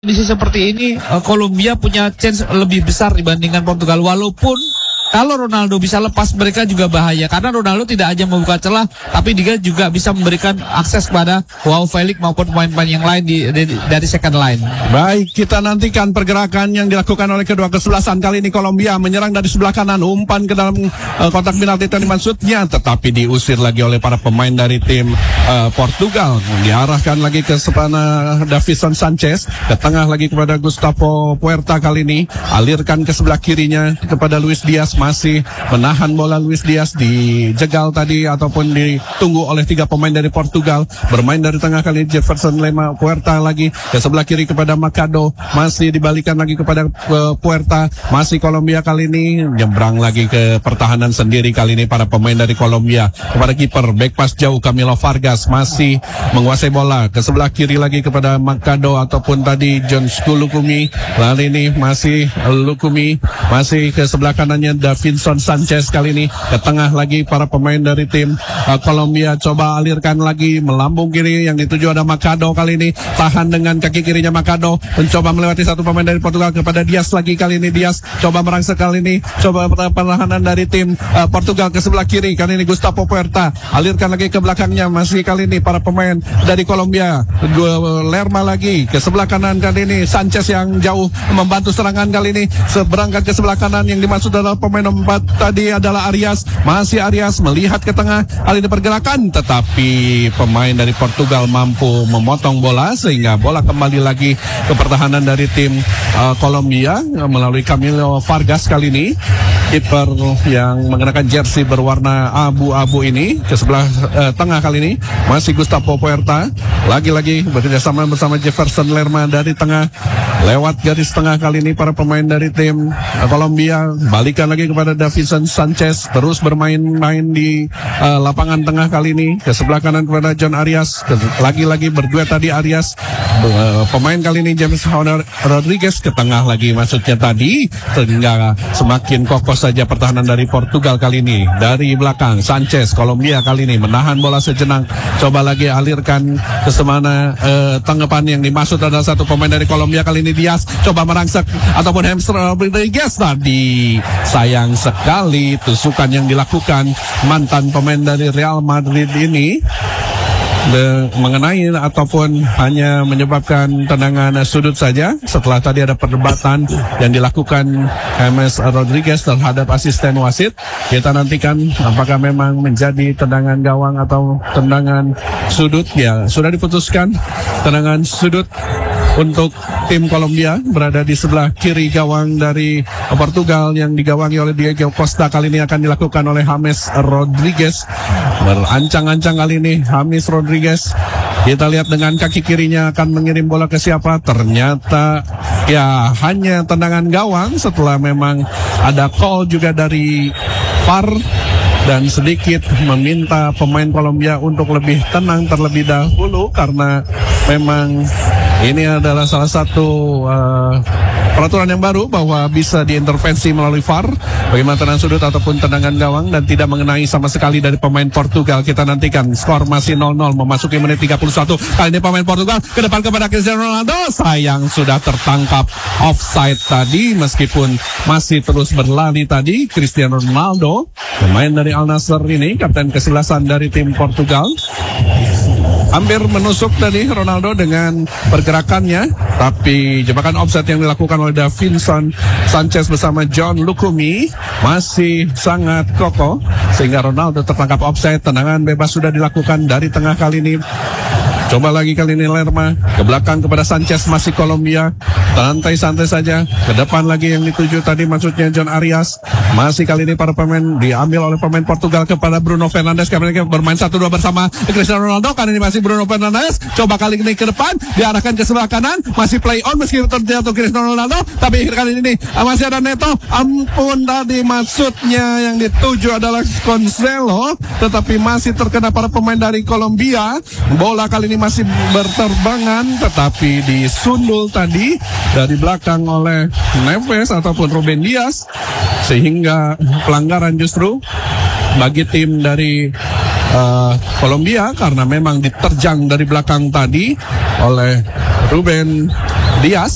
Kondisi seperti ini, Kolombia punya chance lebih besar dibandingkan Portugal. Walaupun kalau Ronaldo bisa lepas, mereka juga bahaya. Karena Ronaldo tidak hanya membuka celah, tapi dia juga bisa memberikan akses kepada Joao Felix maupun pemain-pemain yang lain dari second line. Baik, kita nantikan pergerakan yang dilakukan oleh kedua kesebelasan. Kali ini Kolombia menyerang dari sebelah kanan, umpan ke dalam kotak penalti tadi maksudnya, tetapi diusir lagi oleh para pemain dari tim Portugal. Diarahkan lagi ke sana Davinson Sanchez, ke tengah lagi kepada Gustavo Puerta kali ini, alirkan ke sebelah kirinya kepada Luis Diaz. Masih menahan bola Luis Diaz, dijegal tadi ataupun ditunggu oleh tiga pemain dari Portugal. Bermain dari tengah kali Jefferson Lema, Puerta lagi ke sebelah kiri kepada Machado, masih dibalikan lagi kepada Puerta. Masih Kolombia kali ini nyebrang lagi ke pertahanan sendiri kali ini para pemain dari Kolombia kepada kiper, back pass jauh Camilo Vargas masih menguasai bola ke sebelah kiri lagi kepada Machado ataupun tadi John Lukumi. Lalu ini masih Lukumi, masih ke sebelah kanannya Davinson Sanchez kali ini ke tengah lagi para pemain dari tim Kolombia coba alirkan lagi melambung kiri yang dituju ada Machado kali ini, tahan dengan kaki kirinya Machado, mencoba melewati satu pemain dari Portugal kepada Diaz lagi kali ini. Diaz coba merangsek kali ini, coba pertahanan dari tim Portugal ke sebelah kiri kali ini Gustavo Puerta, alirkan lagi ke belakangnya masih kali ini para pemain dari Kolombia. Lerma lagi ke sebelah kanan kali ini, Sanchez yang jauh membantu serangan kali ini, berangkat ke sebelah kanan yang dimaksud adalah pemain nomor 4 tadi adalah Arias. Masih Arias melihat ke tengah kali ini pergerakan, tetapi pemain dari Portugal mampu memotong bola sehingga bola kembali lagi ke pertahanan dari tim Kolombia melalui Camilo Vargas kali ini, kiper yang mengenakan jersey berwarna abu-abu ini ke sebelah tengah kali ini. Masih Gustavo Puerta lagi-lagi bekerjasama bersama Jefferson Lerma dari tengah, lewat garis tengah kali ini para pemain dari tim Kolombia balikan lagi kepada Davinson Sanchez, terus bermain-main di lapangan tengah kali ini ke sebelah kanan kepada John Arias, lagi-lagi berduet tadi Arias, pemain kali ini James Rodriguez ke tengah lagi maksudnya tadi, sehingga semakin kokoh saja pertahanan dari Portugal kali ini. Dari belakang Sanchez, Kolombia kali ini menahan bola sejenak, coba lagi alirkan ke semana tanggapan yang dimaksud adalah satu pemain dari Kolombia kali ini Diaz, coba merangsek ataupun hamstring Rodriguez tadi. Sayang sekali tusukan yang dilakukan mantan pemain dari Real Madrid ini mengenai ataupun hanya menyebabkan tendangan sudut saja setelah tadi ada perdebatan yang dilakukan James Rodriguez terhadap asisten wasit. Kita nantikan apakah memang menjadi tendangan gawang atau tendangan sudut. Ya, sudah diputuskan tendangan sudut untuk tim Kolombia berada di sebelah kiri gawang dari Portugal yang digawangi oleh Diego Costa. Kali ini akan dilakukan oleh James Rodriguez. Berancang-ancang kali ini James Rodriguez. Kita lihat dengan kaki kirinya akan mengirim bola ke siapa. Ternyata ya hanya tendangan gawang setelah memang ada call juga dari VAR dan sedikit meminta pemain Kolombia untuk lebih tenang terlebih dahulu karena memang ini adalah salah satu peraturan yang baru bahwa bisa diintervensi melalui VAR bagaimana tendangan sudut ataupun tendangan gawang dan tidak mengenai sama sekali dari pemain Portugal. Kita nantikan, skor masih 0-0 memasuki menit 31. Kali ini pemain Portugal ke depan kepada Cristiano Ronaldo, sayang sudah tertangkap offside tadi meskipun masih terus berlari tadi. Cristiano Ronaldo, pemain dari Al Nassr ini, kapten ke-11 dari tim Portugal, hampir menusuk tadi Ronaldo dengan pergerakannya, tapi jebakan offside yang dilakukan oleh Davinson Sanchez bersama John Lukumi masih sangat kokoh sehingga Ronaldo tertangkap offside. Tendangan bebas sudah dilakukan dari tengah kali ini. Coba lagi kali ini Lerma ke belakang kepada Sanchez, masih Kolombia santai-santai saja. Ke depan lagi yang dituju tadi maksudnya John Arias. Masih kali ini para pemain diambil oleh pemain Portugal kepada Bruno Fernandes. Kali ini bermain 1-2 bersama Cristiano Ronaldo. Kali ini masih Bruno Fernandes. Coba kali ini ke depan, diarahkan ke sebelah kanan. Masih play on meski terjatuh Cristiano Ronaldo. Tapi kali ini masih ada Neto. Ampun, tadi maksudnya yang dituju adalah Cancelo, tetapi masih terkena para pemain dari Kolombia. Bola kali ini masih berterbangan tetapi disundul tadi dari belakang oleh Neves ataupun Ruben Dias sehingga pelanggaran justru bagi tim dari Kolombia karena memang diterjang dari belakang tadi oleh Ruben Dias.